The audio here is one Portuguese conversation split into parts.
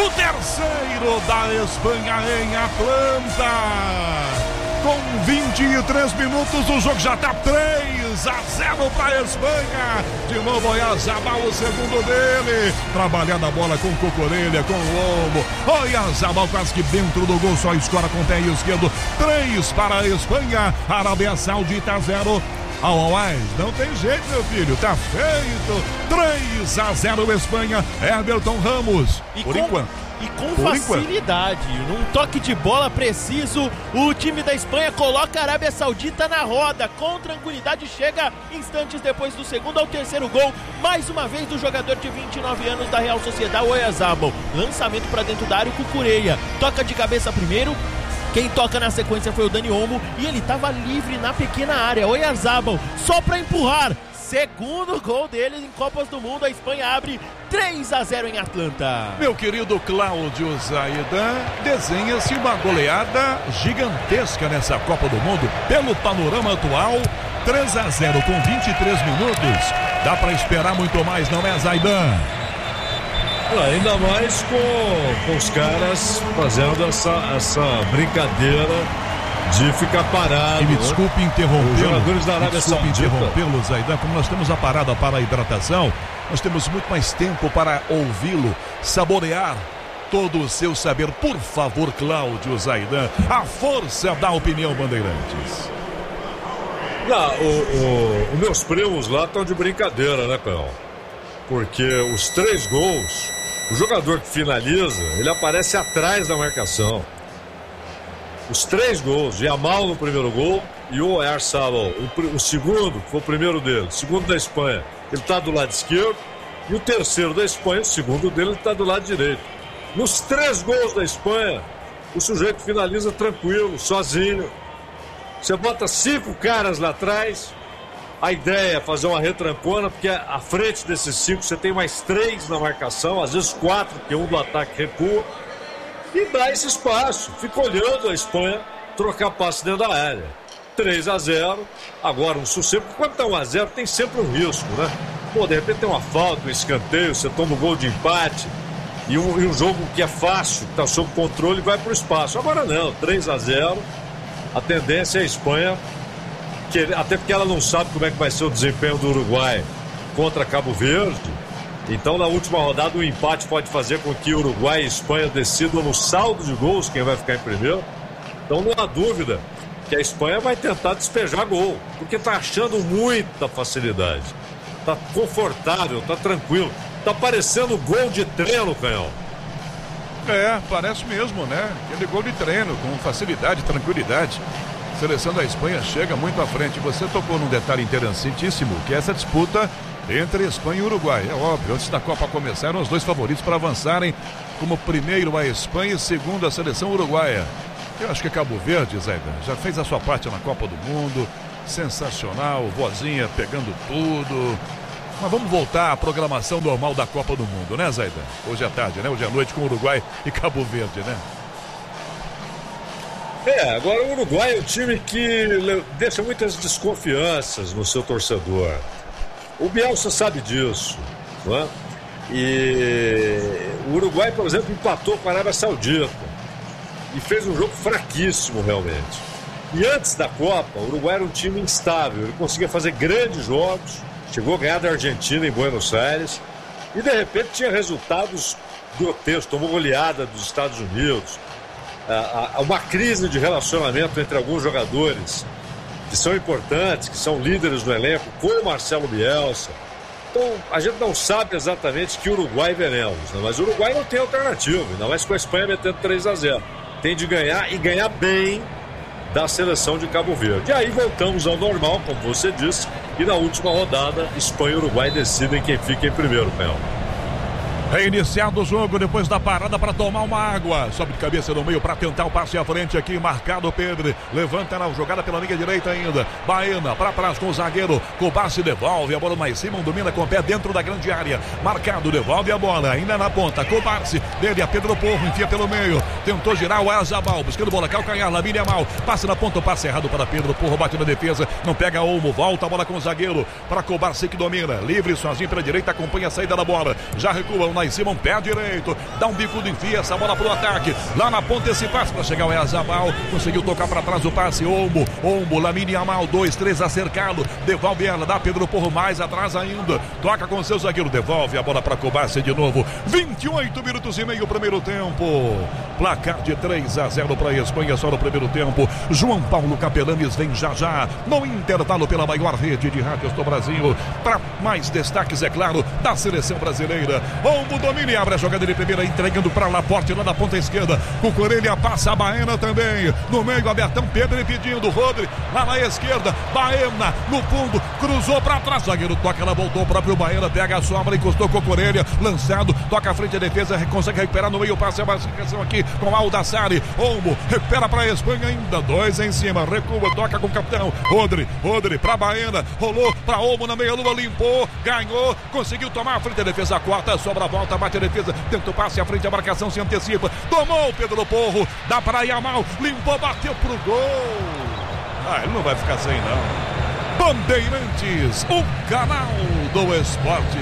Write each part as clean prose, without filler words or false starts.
o terceiro da Espanha em Atlanta. Com 23 minutos, o jogo já está 3-0 para a Espanha. De novo, Oyarzabal, o segundo dele. Trabalhando a bola com Cucurella, com o Olmo. Oyarzabal quase que dentro do gol, só escora com o pé esquerdo. 3 para a Espanha. Arábia Saudita 0. Não tem jeito, meu filho, tá feito. 3-0 Espanha. Everton Ramos. Por enquanto. E com facilidade, num toque de bola preciso, o time da Espanha coloca a Arábia Saudita na roda. Com tranquilidade, chega instantes depois do segundo ao terceiro gol. Mais uma vez do jogador de 29 anos da Real Sociedad, Oyarzabal. Lançamento para dentro da área, o Cucurella toca de cabeça primeiro. Quem toca na sequência foi o Dani Olmo e ele estava livre na pequena área. Oyarzabal só para empurrar. Segundo gol deles em Copas do Mundo. A Espanha abre 3-0 em Atlanta. Meu querido Cláudio Zaidan, desenha-se uma goleada gigantesca nessa Copa do Mundo. Pelo panorama atual, 3-0 com 23 minutos. Dá para esperar muito mais, não é, Zaidan? Ainda mais com os caras fazendo essa brincadeira de ficar parado. E me desculpe interrompê-lo. Os jogadores da Arábia Saudita. Interrompê-lo, Zaidan, como nós temos a parada para a hidratação, nós temos muito mais tempo para ouvi-lo, saborear todo o seu saber. Por favor, Cláudio Zaidan, a força da opinião Bandeirantes. Os meus primos lá estão de brincadeira, né, Cão? Porque os 3 gols, o jogador que finaliza, ele aparece atrás da marcação. Os 3 gols, Yamal no primeiro gol e o Oyarzabal, o segundo, que foi o primeiro dele, o segundo da Espanha, ele está do lado esquerdo, e o terceiro da Espanha, o segundo dele, está do lado direito. Nos 3 gols da Espanha, o sujeito finaliza tranquilo, sozinho. Você bota 5 caras lá atrás, a ideia é fazer uma retrancona, porque à frente desses 5 você tem mais 3 na marcação, às vezes 4, porque um do ataque recua. E dá esse espaço, fica olhando a Espanha trocar passe dentro da área. 3-0, agora um sossego, porque quando tá 1-0 tem sempre um risco, né? Pô, de repente tem uma falta, um escanteio, você toma um gol de empate, e um jogo que é fácil, que tá sob controle, vai pro espaço. Agora não, 3-0, a tendência é a Espanha, até porque ela não sabe como é que vai ser o desempenho do Uruguai contra Cabo Verde. Então, na última rodada, o empate pode fazer com que Uruguai e Espanha decidam no saldo de gols quem vai ficar em primeiro. Então, não há dúvida que a Espanha vai tentar despejar gol, porque está achando muita facilidade. Está confortável, está tranquilo. Está parecendo gol de treino, Canhão. Parece mesmo, né? Aquele gol de treino, com facilidade, tranquilidade. A seleção da Espanha chega muito à frente. Você tocou num detalhe interessantíssimo, que é essa disputa entre Espanha e Uruguai. É óbvio, antes da Copa começar, eram os 2 favoritos para avançarem, como primeiro a Espanha e segundo a seleção uruguaia. Eu acho que Cabo Verde, Zaidan, já fez a sua parte na Copa do Mundo, sensacional, vozinha pegando tudo. Mas vamos voltar à programação normal da Copa do Mundo, né, Zaidan? Hoje à tarde, né? Hoje à noite com Uruguai e Cabo Verde, né? Agora o Uruguai é um time que deixa muitas desconfianças no seu torcedor. O Bielsa sabe disso, não é? E o Uruguai, por exemplo, empatou com a Arábia Saudita e fez um jogo fraquíssimo realmente. E antes da Copa, o Uruguai era um time instável, ele conseguia fazer grandes jogos, chegou a ganhar da Argentina em Buenos Aires e de repente tinha resultados grotescos, tomou goleada dos Estados Unidos. Há uma crise de relacionamento entre alguns jogadores que são importantes, que são líderes do elenco, como Marcelo Bielsa. Então, a gente não sabe exatamente que Uruguai veremos, né? Mas o Uruguai não tem alternativa, ainda mais com a Espanha metendo 3-0. Tem de ganhar e ganhar bem da seleção de Cabo Verde. E aí voltamos ao normal, como você disse, e na última rodada, Espanha e Uruguai decidem quem fica em primeiro, Pel. Reiniciado o jogo depois da parada para tomar uma água. Sobe de cabeça no meio para tentar o passe à frente aqui. Marcado Pedro. Levanta na jogada pela linha direita ainda. Baena para trás com o zagueiro. Kobashi devolve a bola mais cima. Domina com o pé dentro da grande área. Marcado, devolve a bola. Ainda na ponta. Kobashi dele a Pedro Porro. Enfia pelo meio. Tentou girar o Oyarzabal. Buscando bola. Calcanhar. Lamine Yamal. Passe na ponta. O passe errado para Pedro Porro. Bate na defesa. Não pega Olmo. Volta a bola com o zagueiro. Para Kobashi que domina. Livre sozinho pela direita. Acompanha a saída da bola. Já recuam na lá em cima, um pé direito, dá um bicudo, enfia essa bola pro ataque, lá na ponta esse passe para chegar o Yazabal, conseguiu tocar para trás o passe, Olmo, Lamine Yamal, 2-3 a cercá-lo, devolve ela, dá Pedro Porro mais atrás ainda, toca com seu zagueiro, devolve a bola para Kobashi de novo, 28 minutos e meio, primeiro tempo, placar de 3-0 para a Espanha, só no primeiro tempo. João Paulo Capelanes vem já no intervalo pela maior rede de rádios do Brasil, para mais destaques, é claro, da seleção brasileira. Olmo domina e abre a jogada de primeira, entregando para Laporte lá na ponta esquerda, Cucurella passa a Baena também, no meio abertão, Pedro pedindo, Rodri lá na esquerda, Baena no fundo, cruzou para trás, zagueiro toca, ela voltou, o próprio Baena pega a sombra, encostou Cucurella, lançado, toca à frente a defesa, consegue recuperar no meio, passa a marcação aqui com Aldassari, Olmo recupera para a Espanha ainda, 2 em cima, recua, toca com o capitão, Rodri para Baena, rolou para Olmo na meia lua, limpou, ganhou, conseguiu tomar a frente a defesa, corta, sobra a volta, bate a defesa, tenta o passe à frente, a marcação se antecipa, tomou o Pedro Porro, dá para Yamal, limpou, bateu pro gol. Ele não vai ficar sem não. Bandeirantes, o canal do esporte.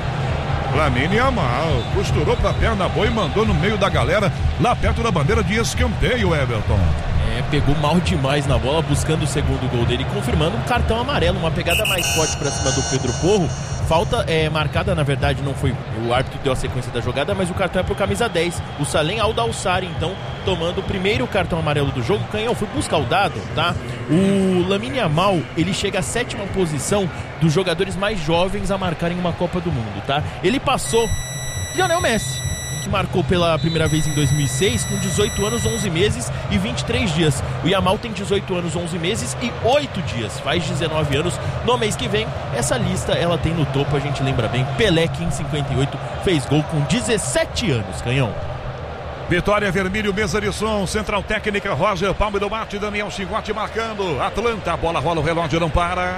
Lamine Yamal costurou pra perna boa e mandou no meio da galera, lá perto da bandeira de escanteio, Everton. Pegou mal demais na bola, buscando o segundo gol dele, confirmando um cartão amarelo, uma pegada mais forte pra cima do Pedro Porro. Falta marcada, na verdade, não foi o árbitro que deu a sequência da jogada, mas o cartão é pro camisa 10, o Salem Aldalsari, então, tomando o primeiro cartão amarelo do jogo. Canhão, fui buscar o dado, tá? O Lamine Yamal, ele chega à 7ª posição dos jogadores mais jovens a marcarem uma Copa do Mundo, tá? Ele passou Lionel Messi, que marcou pela primeira vez em 2006, com 18 anos, 11 meses e 23 dias. O Yamal tem 18 anos, 11 meses e 8 dias, faz 19 anos. No mês que vem, essa lista ela tem no topo, a gente lembra bem, Pelé, que em 58 fez gol com 17 anos, Canhão. Vitória Vermelho, mesa de som, central técnica, Roger Palme do Mate, Daniel Chingote marcando, Atlanta, a bola rola, o relógio não para.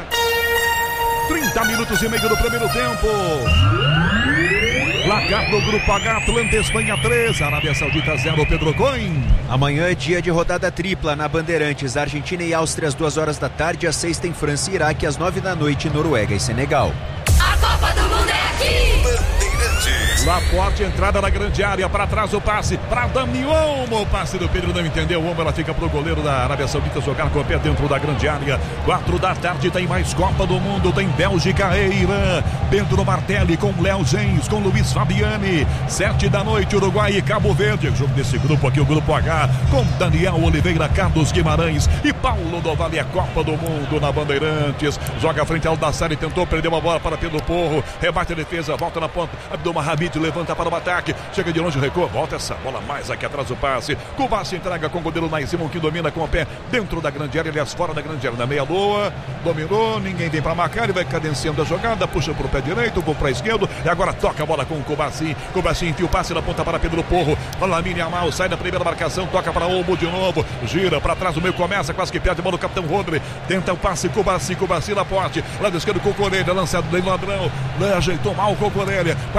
30 minutos e meio do primeiro tempo. Placar do Grupo H, Atlanta, Espanha 3, Arábia Saudita 0, Pedro Coin. Amanhã é dia de rodada tripla na Bandeirantes, Argentina e Áustria às 2 horas da tarde, às 6 tem França e Iraque, às 9 da noite, Noruega e Senegal. A Copa do Mundo é aqui! Bandeirantes. Laporte, entrada na grande área, para trás o passe, para Dani Olmo, o passe do Pedro não entendeu, o Olmo, ela fica pro goleiro da Arábia Saudita jogar com o pé dentro da grande área. 4 da tarde tem mais Copa do Mundo, tem Bélgica e Irã, Pedro Martelli com Léo Gens, com Luiz Fabiani. 7 da noite, Uruguai e Cabo Verde, jogo desse grupo aqui, o Grupo H, com Daniel Oliveira, Carlos Guimarães e Paulo do Vale, a Copa do Mundo na Bandeirantes. Joga à frente, Aldassari tentou, perdeu uma bola para Pedro Porro, rebate a defesa, volta na ponta, Abdelmahamid levanta para o ataque, chega de longe, recua, volta essa bola mais aqui atrás do passe, Kobashi entrega com o goleiro Nai Simon, que domina com o pé dentro da grande área, aliás fora da grande área, na meia lua, dominou, ninguém vem para marcar, ele vai cadenciando a jogada, puxa para o pé direito, vou para a esquerda, e agora toca a bola com o Kobashi enfia o passe na ponta para Pedro Porro, Lamine Yamal sai da primeira marcação, toca para Olmo de novo, gira para trás, o meio começa, quase que perde a bola do capitão Rodri, tenta o passe, Kobashi, Laporte, lado esquerdo, Cucurella, lançado dele, ladrão, ajeitou mal o Cucurella,